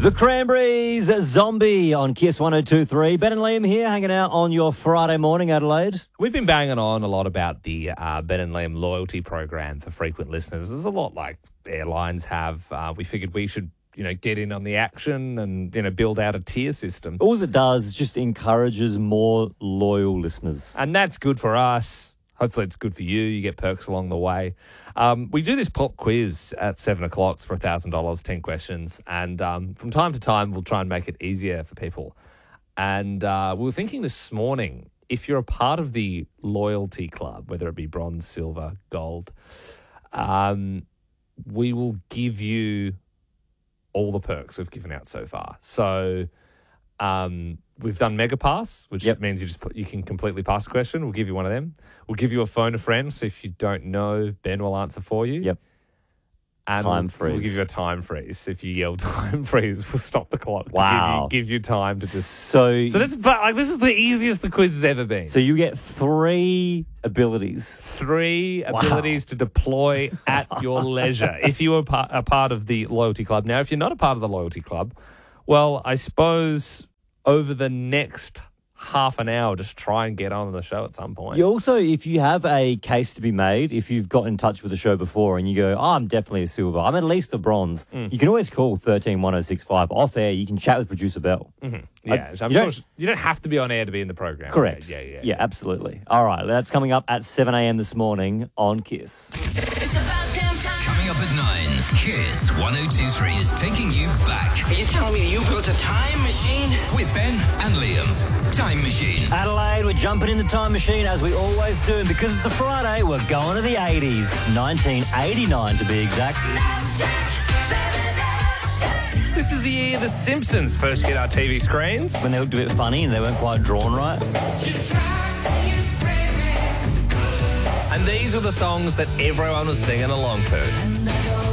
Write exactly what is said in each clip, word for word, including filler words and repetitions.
The Cranberries, Zombie on Kiss one oh two point three. Ben and Liam here, hanging out on your Friday morning, Adelaide. We've been banging on a lot about the uh, Ben and Liam loyalty program for frequent listeners. There's a lot like airlines have. Uh, we figured we should, you know, get in on the action and, you know, build out a tier system. All it does is just encourages more loyal listeners. And that's good for us. Hopefully it's good for you. You get perks along the way. Um, we do this pop quiz at seven o'clock for one thousand dollars, ten questions. And um, from time to time, we'll try and make it easier for people. And uh, we were thinking this morning, if you're a part of the loyalty club, whether it be bronze, silver, gold, um, we will give you all the perks we've given out so far. So um, we've done Mega Pass, which yep. means you just put, you can completely pass a question. We'll give you one of them. We'll give you a phone a friend, so if you don't know, Ben will answer for you. Yep. And time we'll, freeze. We'll give you a time freeze. If you yell time freeze, we'll stop the clock. Wow. To give, you, give you time to just... So, so that's but like this is the easiest the quiz has ever been. So you get three abilities. Three wow. abilities to deploy at your leisure if you are part, a part of the loyalty club. Now, if you're not a part of the loyalty club, well, I suppose over the next half an hour, just try and get on the show at some point. You also, if you have a case to be made, if you've got in touch with the show before and you go, oh, I'm definitely a silver, I'm at least a bronze, mm. you can always call one three one oh six five off air. You can chat with producer Bell. Mm-hmm. Yeah, I, I'm you sure you don't have to be on air to be in the program. Correct. Yeah, yeah, yeah. Yeah, absolutely. All right, that's coming up at seven a.m. this morning on Kiss. Coming up at nine, Kiss one oh two point three is taking you back. Are you telling me that you built a time machine? With Ben and Liam's Time Machine. Adelaide, we're jumping in the time machine as we always do. And because it's a Friday, we're going to the eighties. nineteen eighty-nine to be exact. This is the year The Simpsons first hit our T V screens. When they looked a bit funny and they weren't quite drawn right. And these were the songs that everyone was singing along to.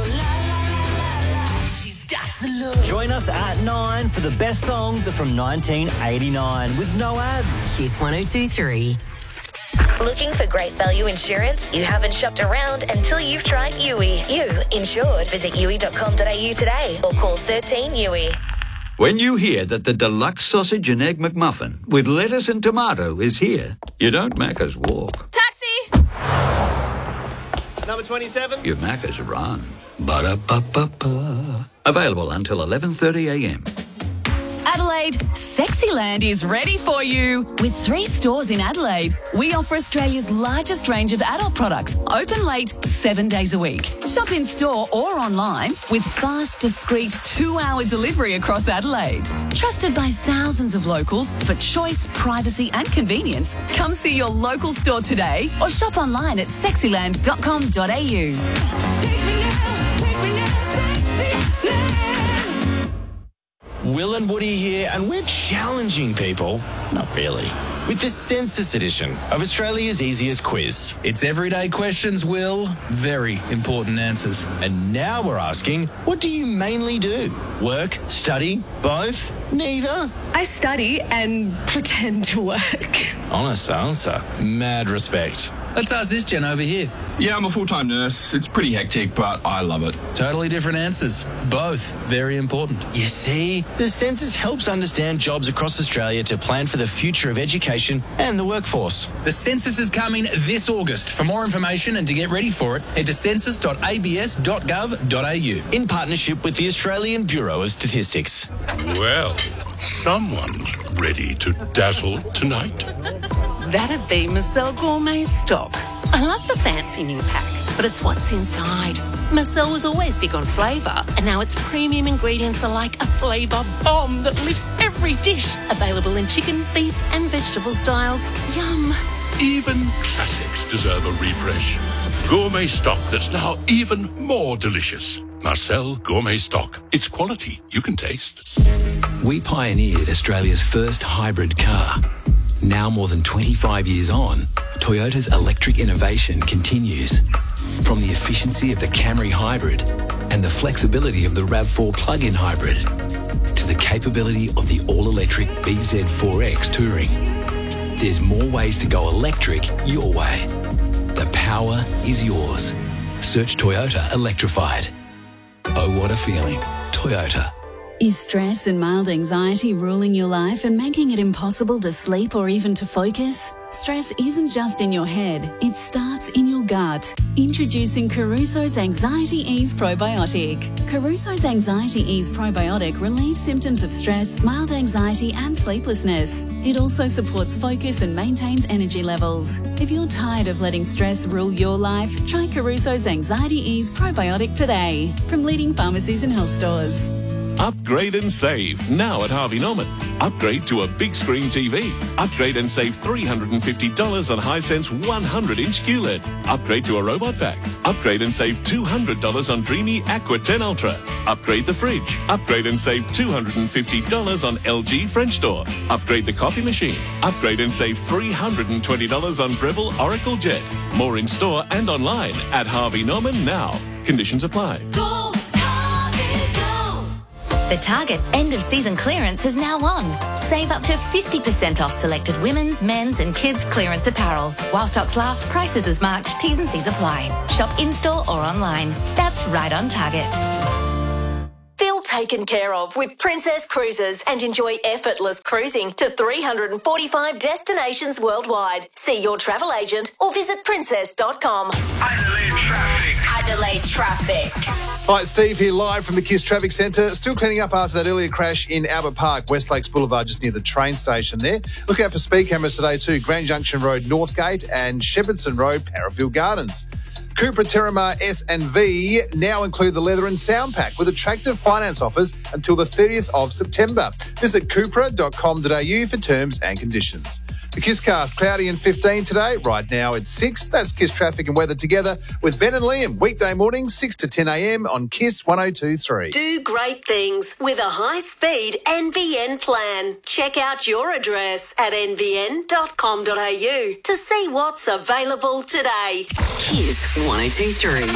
Join us at nine for the best songs from nineteen eighty-nine with no ads. Kiss one oh two point three. Looking for great value insurance? You haven't shopped around until you've tried U I. You insured. Visit U I dot com dot a u today or call thirteen U I. When you hear that the deluxe sausage and egg McMuffin with lettuce and tomato is here, you don't Macca's walk. Taxi! Number twenty-seven. You Macca's run. Ba-da-ba-ba-ba. Available until eleven thirty a.m. Adelaide, Sexyland is ready for you. With three stores in Adelaide, we offer Australia's largest range of adult products, open late, seven days a week. Shop in store or online with fast, discreet two-hour delivery across Adelaide. Trusted by thousands of locals for choice, privacy and convenience. Come see your local store today or shop online at sexyland dot com dot a u. Will and Woody here, and we're challenging people, not really, with the Census edition of Australia's easiest quiz. It's everyday questions, Will, very important answers. And now we're asking, what do you mainly do? Work, study, both, neither? I study and pretend to work. Honest answer. Mad respect. Let's ask this gen over here. Yeah, I'm a full-time nurse. It's pretty hectic, but I love it. Totally different answers. Both very important. You see, the census helps understand jobs across Australia to plan for the future of education and the workforce. The census is coming this August. For more information and to get ready for it, head to census dot a b s dot gov dot a u. In partnership with the Australian Bureau of Statistics. Well, someone's ready to dazzle tonight. That'd be Marcel Gourmet Stock. I love the fancy new pack, but it's what's inside. Marcel was always big on flavour, and now its premium ingredients are like a flavour bomb that lifts every dish. Available in chicken, beef and vegetable styles. Yum. Even classics deserve a refresh. Gourmet stock that's now even more delicious. Marcel Gourmet Stock. It's quality you can taste. We pioneered Australia's first hybrid car. Now more than twenty-five years on, Toyota's electric innovation continues. From the efficiency of the Camry Hybrid and the flexibility of the RAV four plug-in hybrid to the capability of the all-electric B Z four X Touring. There's more ways to go electric your way. The power is yours. Search Toyota Electrified. Oh, what a feeling. Toyota. Is stress and mild anxiety ruling your life and making it impossible to sleep or even to focus? Stress isn't just in your head, it starts in your gut. Introducing Caruso's Anxiety Ease Probiotic. Caruso's Anxiety Ease Probiotic relieves symptoms of stress, mild anxiety and sleeplessness. It also supports focus and maintains energy levels. If you're tired of letting stress rule your life, try Caruso's Anxiety Ease Probiotic today from leading pharmacies and health stores. Upgrade and save now at Harvey Norman. Upgrade to a big screen T V. Upgrade and save three hundred fifty dollars on Hisense one hundred inch Q L E D. Upgrade to a robot vac. Upgrade and save two hundred dollars on Dreamy Aqua ten Ultra. Upgrade the fridge. Upgrade and save two hundred fifty dollars on L G French door. Upgrade the coffee machine. Upgrade and save three hundred twenty dollars on Breville Oracle Jet. More in store and online at Harvey Norman now. Conditions apply. The Target end-of-season clearance is now on. Save up to fifty percent off selected women's, men's and kids' clearance apparel. While stocks last, prices as marked, T's and C's apply. Shop in-store or online. That's right on Target. Feel taken care of with Princess Cruises and enjoy effortless cruising to three hundred forty-five destinations worldwide. See your travel agent or visit princess dot com. Adelaide traffic. Adelaide traffic. All right, Steve here live from the KISS Traffic Centre. Still cleaning up after that earlier crash in Albert Park, West Lakes Boulevard, just near the train station there. Look out for speed cameras today too. Grand Junction Road, Northgate and Shepherdson Road, Parafield Gardens. Cupra Terramar S and V now include the leather and sound pack with attractive finance offers until the thirtieth of September. Visit cupra dot com dot a u for terms and conditions. The KISScast, cloudy and fifteen today. Right now it's six. That's KISS traffic and weather together with Ben and Liam. Weekday mornings, six to ten a m on KISS one oh two point three. Do great things with a high-speed N V N plan. Check out your address at n v n dot com dot a u to see what's available today. KISS one oh two point three.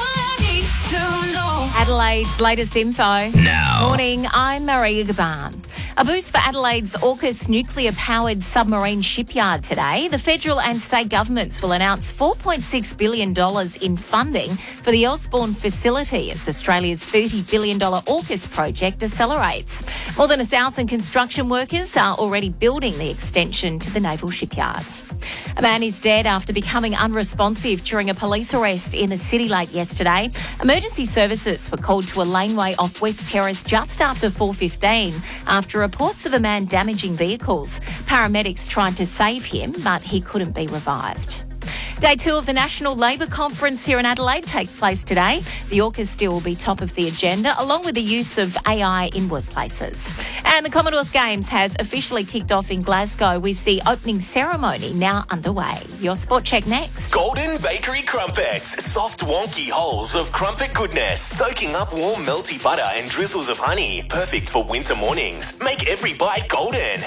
Adelaide's latest info. Now. Morning, I'm Maria Gaban. A boost for Adelaide's AUKUS nuclear-powered submarine shipyard today. The federal and state governments will announce four point six billion dollars in funding for the Osborne facility as Australia's thirty billion dollars AUKUS project accelerates. More than one thousand construction workers are already building the extension to the naval shipyard. A man is dead after becoming unresponsive during a police arrest in the city late yesterday. Emergency services were called to a laneway off West Terrace just after four fifteen after reports of a man damaging vehicles. Paramedics tried to save him, but he couldn't be revived. Day two of the National Labour Conference here in Adelaide takes place today. The AUKUS deal will be top of the agenda, along with the use of A I in workplaces. And the Commonwealth Games has officially kicked off in Glasgow with the opening ceremony now underway. Your Sport Check next. Golden Bakery Crumpets. Soft, wonky holes of crumpet goodness, soaking up warm, melty butter and drizzles of honey. Perfect for winter mornings. Make every bite golden.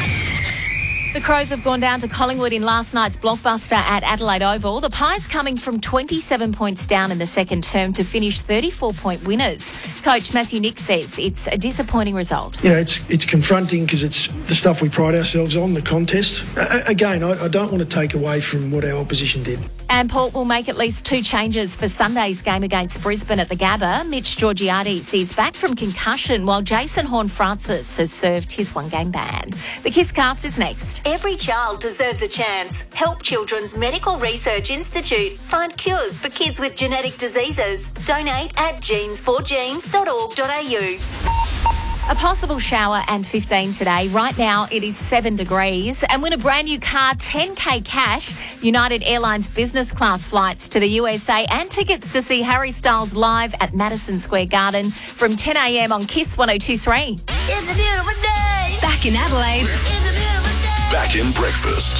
The Crows have gone down to Collingwood in last night's blockbuster at Adelaide Oval. The Pies coming from twenty-seven points down in the second term to finish thirty-four point winners. Coach Matthew Nick says it's a disappointing result. You know, it's it's confronting because it's the stuff we pride ourselves on, the contest. Uh, again, I, I don't want to take away from what our opposition did. And Port will make at least two changes for Sunday's game against Brisbane at the Gabba. Mitch Georgiades is back from concussion, while Jason Horne-Francis has served his one-game ban. The KISScast is next. Every child deserves a chance. Help Children's Medical Research Institute find cures for kids with genetic diseases. Donate at genes for genes dot org dot a u. A possible shower and fifteen today. Right now it is seven degrees. And win a brand new car, ten K cash, United Airlines business class flights to the U S A and tickets to see Harry Styles live at Madison Square Garden from ten a m on KISS one oh two point three. It's a beautiful day. Back in Adelaide. It's a beautiful day. Back in breakfast.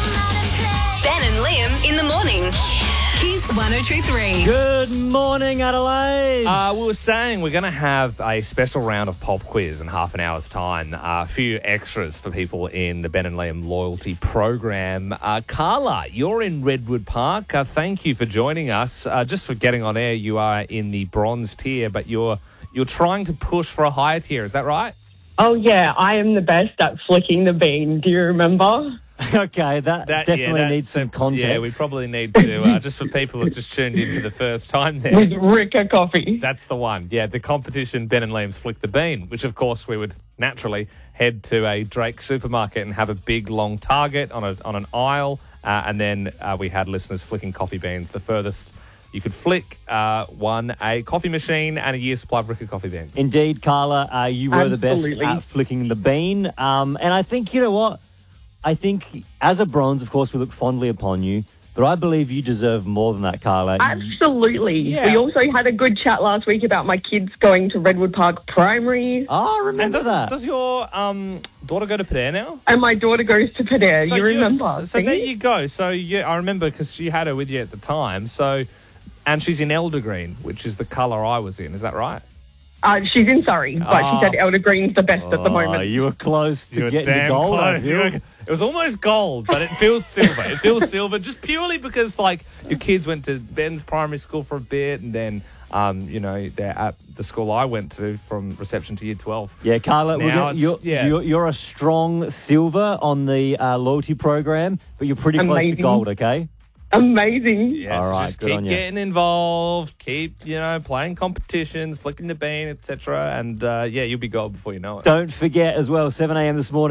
Ben and Liam in the morning. KISS one oh two point three. Good morning, Adelaide. Uh, we were saying we're going to have a special round of pop quiz in half an hour's time. Uh, a few extras for people in the Ben and Liam loyalty program. Uh, Carla, you're in Redwood Park. Uh, thank you for joining us. Uh, just for getting on air, you are in the bronze tier, but you're you're trying to push for a higher tier. Is that right? Oh, yeah. I am the best at flicking the bean. Do you remember? Okay, that, That- definitely yeah, that- needs some context. Yeah, we probably need to, uh, just for people who've just tuned in for the first time there. With Ricca Coffee. That's the one. Yeah, the competition, Ben and Liam's Flick the Bean, which of course we would naturally head to a Drake supermarket and have a big long target on a on an aisle, uh, and then uh, we had listeners flicking coffee beans. The furthest you could flick uh, won a coffee machine and a year's supply of Ricca coffee beans. Indeed, Carla, uh, you were the best Absolutely. at flicking the bean. Um, and I think, you know what? I think as a bronze, of course, we look fondly upon you, but I believe you deserve more than that, Carla. Absolutely. Yeah. We also had a good chat last week about my kids going to Redwood Park Primary. Oh, remember And does, that. does your um, daughter go to Padare now? And my daughter goes to Padare. So you remember? So, so there you go. So yeah, I remember because she had her with you at the time. So, and she's in Elder Green, which is the colour I was in. Is that right? Uh, she's in Surrey, but Oh. she said Elder Green's the best at the Oh, moment. you were close to You were getting the damn gold. I close. feel. You were- It was almost gold, but it feels silver. It feels silver just purely because, like, your kids went to Ben's primary school for a bit, and then, um, you know, they're at the school I went to from reception to year twelve. Yeah, Carla, we're Now gonna, it's- you're, yeah. you're, you're a strong silver on the uh, loyalty program, but you're pretty close to Amazing. gold, okay? Amazing. Yeah, All so right, just good keep on you. getting involved, keep, you know, playing competitions, flicking the bean, et cetera. And, uh, yeah, you'll be gold before you know it. Don't forget as well, seven a.m. this morning.